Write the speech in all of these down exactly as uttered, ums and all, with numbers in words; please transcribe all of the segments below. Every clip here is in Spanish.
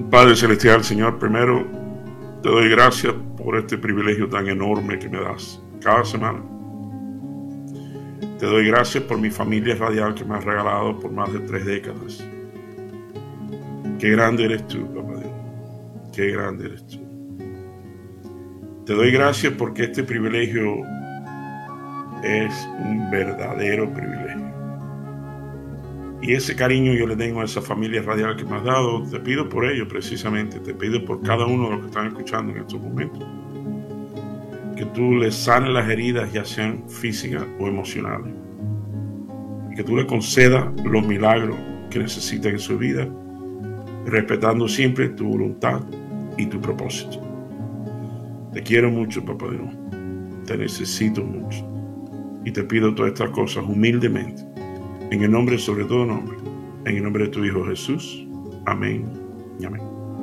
Padre Celestial, Señor, primero te doy gracias por este privilegio tan enorme que me das cada semana. Te doy gracias por mi familia radial que me has regalado por más de tres décadas. Qué grande eres tú, papá Dios. Qué grande eres tú. Te doy gracias porque este privilegio es un verdadero privilegio. Y ese cariño yo le tengo a esa familia radial que me has dado. Te pido por ello precisamente. Te pido por cada uno de los que están escuchando en estos momentos. Que tú les sanes las heridas, ya sean físicas o emocionales. Que tú le concedas los milagros que necesitan en su vida, respetando siempre tu voluntad y tu propósito. Te quiero mucho, papá Dios. Te necesito mucho. Y te pido todas estas cosas humildemente. En el nombre sobre todo nombre. En el nombre de tu Hijo Jesús. Amén y amén.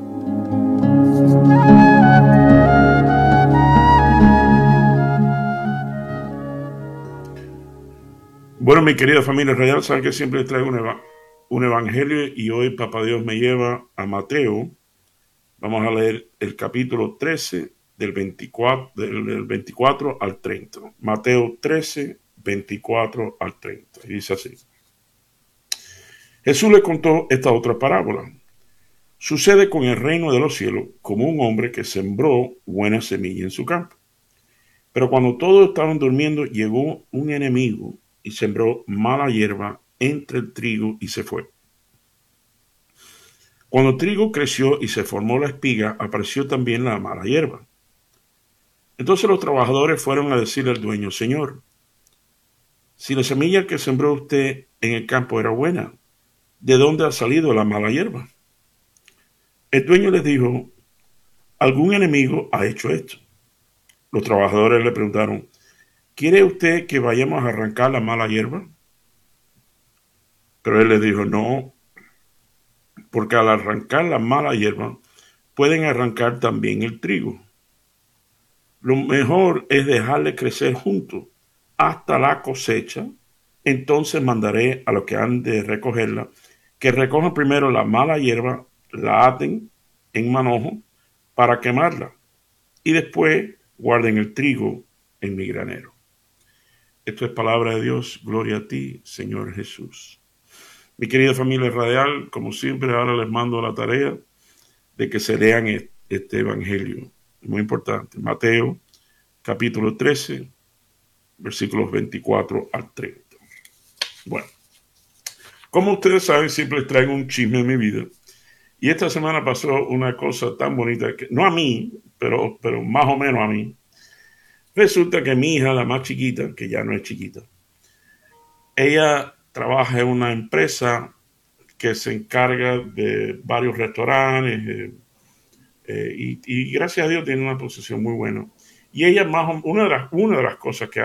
Bueno, mi querida familia radial, saben que siempre les traigo un, eva- un evangelio y hoy papá Dios me lleva a Mateo. Vamos a leer el capítulo trece del veinticuatro, del, del veinticuatro al treinta. Mateo trece, veinticuatro al treinta. Y dice así. Jesús le contó esta otra parábola. Sucede con el reino de los cielos como un hombre que sembró buena semilla en su campo. Pero cuando todos estaban durmiendo, llegó un enemigo y sembró mala hierba entre el trigo y se fue. Cuando el trigo creció y se formó la espiga, apareció también la mala hierba. Entonces los trabajadores fueron a decirle al dueño: Señor, si la semilla que sembró usted en el campo era buena, ¿de dónde ha salido la mala hierba? El dueño les dijo: algún enemigo ha hecho esto. Los trabajadores le preguntaron: ¿quiere usted que vayamos a arrancar la mala hierba? Pero él les dijo: no, porque al arrancar la mala hierba pueden arrancar también el trigo. Lo mejor es dejarle crecer juntos hasta la cosecha. Entonces mandaré a los que han de recogerla que recojan primero la mala hierba, la aten en manojo para quemarla y después guarden el trigo en mi granero. Esto es palabra de Dios. Gloria a ti, Señor Jesús. Mi querida familia radial, como siempre, ahora les mando la tarea de que se lean este evangelio. Muy importante. Mateo, capítulo trece, versículos veinticuatro al treinta. Bueno, como ustedes saben, siempre les traigo un chisme en mi vida. Y esta semana pasó una cosa tan bonita, que no a mí, pero, pero más o menos a mí. Resulta que mi hija, la más chiquita, que ya no es chiquita, ella trabaja en una empresa que se encarga de varios restaurantes eh, eh, y, y gracias a Dios tiene una posición muy buena. Y ella más o- una de las, una de las cosas que